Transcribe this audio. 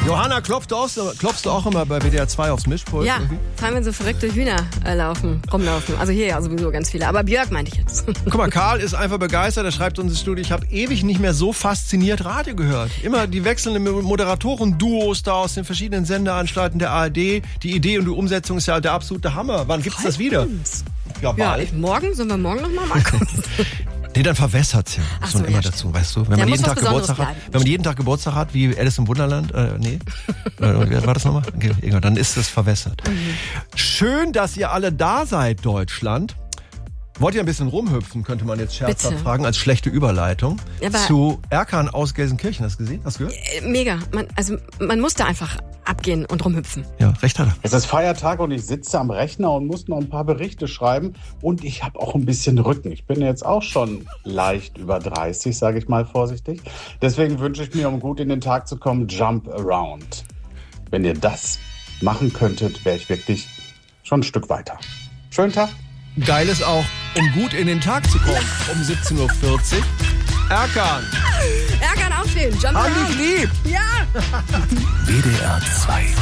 Johanna, klopfst du auch immer bei WDR 2 aufs Mischpult? Ja, irgendwie? vor allem wenn so verrückte Hühner rumlaufen. Also hier ja sowieso ganz viele. Aber Björk meinte ich jetzt. Guck mal, Karl ist einfach begeistert. Er schreibt uns ins Studio, ich habe ewig nicht mehr so fasziniert Radio gehört. Immer die wechselnden Moderatoren-Duos da aus den verschiedenen Sendeanstalten der ARD. Die Idee und die Umsetzung ist ja der absolute Hammer. Wann gibt's das wieder? Ja, bald. Morgen? Sollen wir morgen nochmal, Markus? Nee, dann verwässert's ja. Ach So, so, immer ja, dazu, weißt du? Wenn man jeden Tag Geburtstag hat, wie Alice im Wunderland, nee. Wer war das nochmal? Okay, egal, dann ist es verwässert. Schön, dass ihr alle da seid, Deutschland. Wollt ihr ein bisschen rumhüpfen, könnte man jetzt scherzhaft fragen, als schlechte Überleitung. Aber zu Erkan aus Gelsenkirchen. Hast du gesehen? Hast du gehört? Mega. Man musste einfach abgehen und rumhüpfen. Ja, recht hat er. Es ist Feiertag und ich sitze am Rechner und muss noch ein paar Berichte schreiben. Und ich habe auch ein bisschen Rücken. Ich bin jetzt auch schon leicht über 30, sage ich mal vorsichtig. Deswegen wünsche ich mir, um gut in den Tag zu kommen, Jump Around. Wenn ihr das machen könntet, wäre ich wirklich schon ein Stück weiter. Schönen Tag. Geil ist auch, um gut in den Tag zu kommen, um 17.40 Uhr. Erkan. Erkan aufstehen, Jump Around. Hab dich lieb. Ja. WDR 2